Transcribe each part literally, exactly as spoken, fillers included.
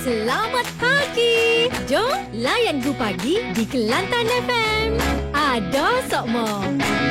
Selamat pagi. Jom layan Gu Pagi di Kelantan F M. Ada Sokmo.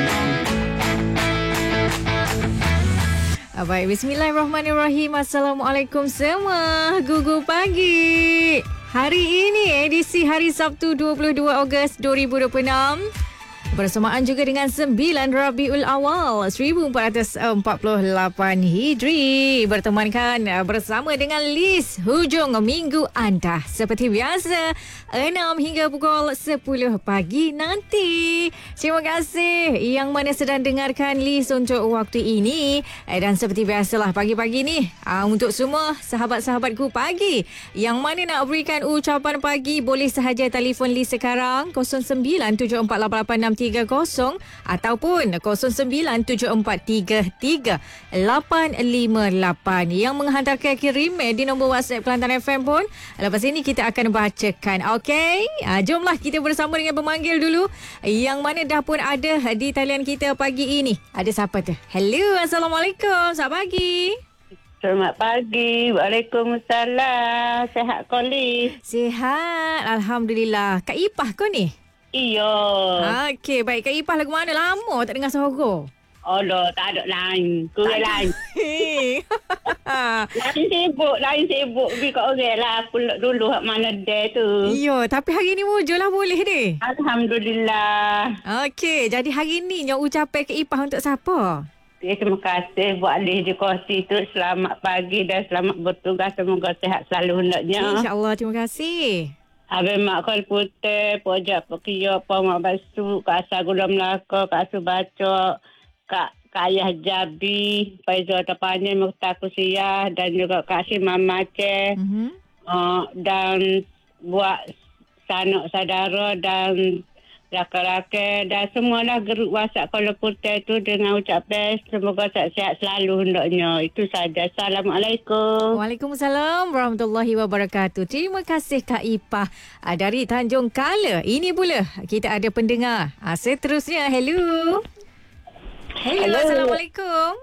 Baik, bismillahirrahmanirrahim. Assalamualaikum semua. Gugu Pagi. Hari ini edisi hari Sabtu dua puluh dua Ogos dua ribu dua puluh enam. Bersamaan juga dengan sembilan Rabiul Awal seribu empat ratus empat puluh lapan Hijri. Bertemankan bersama dengan Liz hujung minggu anda. Seperti biasa, enam hingga pukul sepuluh pagi nanti. Terima kasih yang mana sedang dengarkan Liz untuk waktu ini. Dan seperti biasalah pagi-pagi ni, untuk semua sahabat-sahabatku pagi yang mana nak berikan ucapan pagi, boleh sahaja telefon Liz sekarang kosong sembilan tujuh empat lapan lapan enam tiga kosong ataupun kosong sembilan tujuh empat tiga tiga lapan lima lapan. Yang menghantarkan kirim di nombor WhatsApp Kelantan F M pun lepas ini kita akan bacakan. Okey, ha, jomlah kita bersama dengan pemanggil dulu yang mana dah pun ada di talian kita pagi ini. Ada siapa tu? Hello, Assalamualaikum, selamat pagi. Selamat pagi. Waalaikumsalam. Sihat kau, Liz? Sihat, Alhamdulillah. Kak Ipah kau ni? Iya. Okey, baik. Kak Ipah lagu mana? Lama tak dengar suara. Oh, dah, tak ada lain. Kurang lain. Lain sibuk, lain sibuk. Pergi kat orang lah. Aku dulu hak mana dia tu. Ya, tapi hari ni wujud lah boleh deh. Alhamdulillah. Okey, jadi hari ni yang ucapan Kak Ipah untuk siapa? Okay, terima kasih buat Liz di kursi tu. Selamat pagi dan selamat bertugas. Semoga sihat selalu hendaknya. InsyaAllah, terima kasih. Habis Mak Kol Putih, Pojak Pekia, Pak Mak Basu, Kak Asa Gula Melaka, Kak Asu Bacok, Kak, Kak Ayah Jabi, Faizal Tapanya, Mukhtar Kusiah dan juga Kak Asim Mama Aceh. Mm-hmm. Uh, dan buat sanak saudara dan rakan-rakan dan semualah grup WhatsApp Kuala Putih tu dengan ucapan semoga sihat selalu hendaknya. Itu saja. Assalamualaikum. Waalaikumsalam warahmatullahi wabarakatuh. Terima kasih Kak Ipah dari Tanjung Kala. Ini pula kita ada pendengar. Seterusnya, hello. Hello, hello. Assalamualaikum.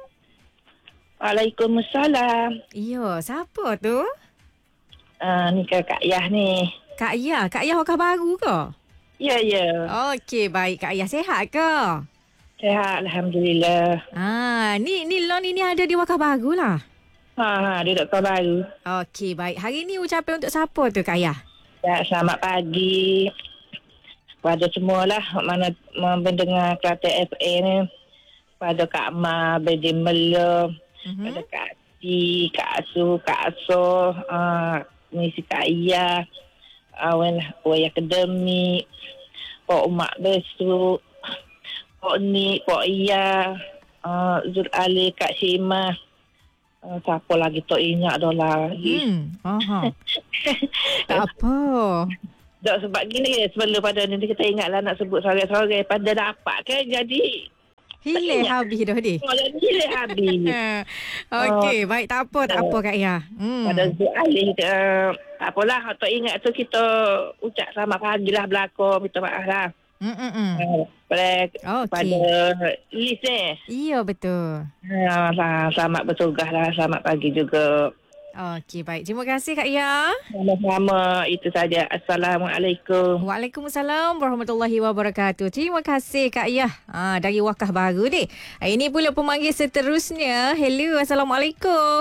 Waalaikumsalam. Ya, siapa tu? Uh, ni Kak Ayah ni. Kak Ayah, Kak Ayah wakah baru ke? Ya, ya. Okey, baik. Kak Ayah sihat ke? Sihat, Alhamdulillah. Ah, ni ni lon ini ada di Wakah Baru lah. Ha, ha, di Wakah Baru. Okey, baik. Hari ni ucapan untuk siapa tu, Kak Ayah? Ya, selamat pagi pada semualah mana mendengar Kelantan F M ni. Pada Kak Ma, Bedi Melo, uh-huh. pada Kak Ci, Kak Asu, Kak Aso, uh, ni si Kak Ayah. Awan Wai Akademi, Pak Umak Besu, Pak Ni, Pak Iya, uh, Zul Ali, Kak Syimah. Uh, siapa lagi tak ingat dah lagi. Hmm, aha. Tak apa. Tak sebab gini sebelum pada nanti kita ingatlah nak sebut sore-sore pada dapat kan jadi hilang habis dah dia. Oh, jadi hilang habis. Okey, baik, tak apa, tak apa Kak Ayah. Hmm. Pada Zul Ali, uh, tak apalah, kalau tak ingat tu kita ucap selamat pagi lah belakang, minta maaf lah. Mm-mm. Uh, pada, okay. pada Liz eh. Iya, betul. Uh, selamat bertugas lah, selamat pagi juga. Okey, baik. Terima kasih Kak Ayah. Sama-sama, itu saja. Assalamualaikum. Waalaikumsalam warahmatullahi wabarakatuh. Terima kasih Kak Ayah ha, dari Wakah Baru deh. Ini pula pemanggil seterusnya. Hello, Assalamualaikum.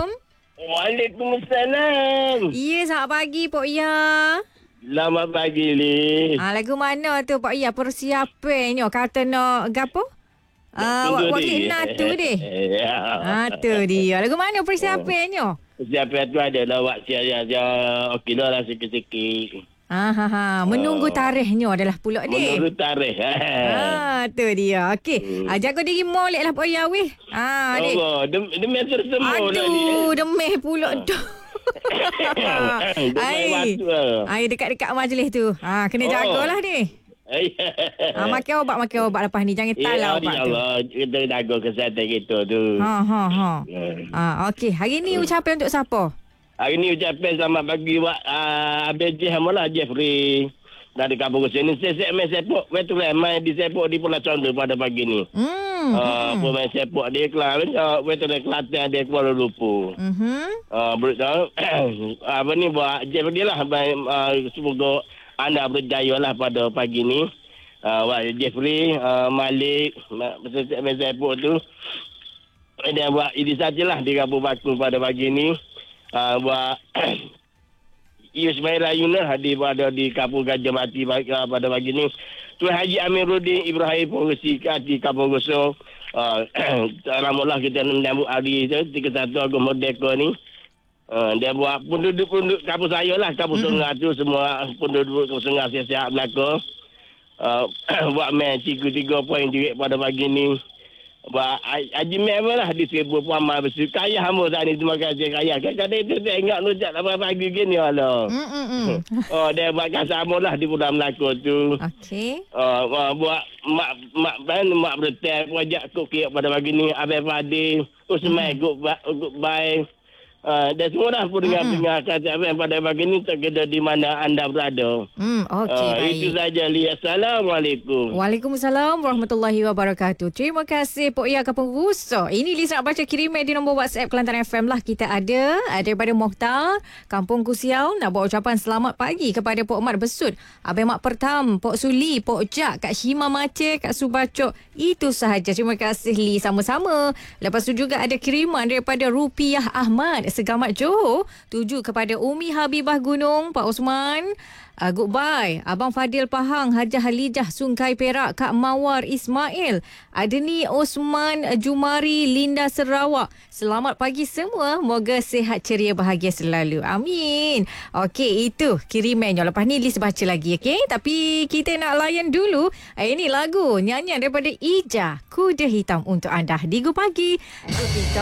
Waalaikumsalam. Ya, selamat pagi Pak Ayah. Selamat pagi, Liz. Ah, lagu mana tu Pak Ayah persiapannya? Kata nak gapo? Ah, uh, wakil nak tu deh. Ya. Ah, tu dia. Lagu mana persiapannya? Persiapan tu adalah wak sia-sia. Okeylah lah sikit-sikit. Ah, ha, ha. Menunggu tarikhnya adalah pula deh. Menunggu tarikh. Ah, tu dia. Okey. Hmm. Ah, jaga diri molek lah Pak Ayah weh. Ah, deh. Oh, dem- demam tersemua lah ni. Aduh, demeh pula tu. Ai. Ai dekat-dekat majlis tu. Ah, kena Oh. jagalah deh. Ah, makan obat, makan obat lepas ni. Jangan talau Ya, obat tu. insyaAllah. Kita jaga kesihatan kita tu. Ha, ha, ha. Hmm. Ah, okey. Hari ni ucapan untuk siapa? Hari ni ucapan selamat pagi buat uh, Abang Jehamalah Jeffrey dari kampung sini. Saya main sepok. Betul lah. Main di sepok di Pulau Condor pada pagi ni. Hmm. Hmm. Uh, hmm. Pemain sepak dia Kelantan, uh, veteran Kelantan dia Kuala Lumpur. Mhm. Uh, beritahu apa ni buat je dia lah. Uh, semoga anda berjaya lah pada pagi ni. Uh, Jeffrey, uh, Malik, pemain sepak tu. Dia buat ini sajalah di Kampung Bakung pada pagi ni. Uh, buat Ismail Yunus hadir pada di Kampung Gajah Mati pada pagi ni. Tuan Haji Amiruddin Ibrahim Pengusikat di Kampung Gosong. Uh, Alhamdulillah kita menyambut hari tu tiga puluh satu Ogos Merdeka ni. Uh, dia buat penduduk-penduduk kampung saya lah. Kampung mm-hmm. Sengah tu semua penduduk kampung Sengah siap-siap belakang. Uh, buat main cikgu tiga poin juga pada pagi ni. Buat Haji Mem lah di Seribu Puamal Bersih. Kaya hamba saat ni. Terima kasih kaya. Kadang-kadang itu saya ingat nujak apa pagi gini. Allah. Mm-mm. Oh, dia buat kasama lah di Pulau Melaka tu. Okey. Uh, uh, buat mak mak ban mak bertel wajak kok pada pagi ni. Abang Fadil. Usmai goodbye. Goodbye. Uh, dan semua dah pun dengar-dengar kata abang pada pagi ni terkena di mana anda berada. Hmm, okey, uh, baik. Itu saja, Lia. Assalamualaikum. Waalaikumsalam warahmatullahi wabarakatuh. Terima kasih Pok Ia Kampung Rusak. Ini Lisa nak baca kiriman di nombor WhatsApp Kelantan F M lah. Kita ada uh, daripada Mohtar, Kampung Kusiau, nak buat ucapan selamat pagi kepada Pok Mat Besut, Abang Mak Pertam, Pok Suli, Pok Jak, Kak Hima Mace, Kak Subacok. Itu sahaja. Terima kasih Li, sama-sama. Lepas tu juga ada kiriman daripada Rupiah Ahmad, Segamat Johor, tuju kepada Umi Habibah Gunung, Pak Osman. Uh, goodbye. Abang Fadil Pahang, Hajah Halijah Sungkai Perak, Kak Mawar Ismail, Adni Osman Jumari, Linda Sarawak. Selamat pagi semua. Moga sihat, ceria, bahagia selalu. Amin. Okey, itu kirimannya. Lepas ni Liz baca lagi, okey? Tapi kita nak layan dulu. Ini lagu nyanyian daripada Ija, Kuda Hitam untuk anda di Gu Pagi.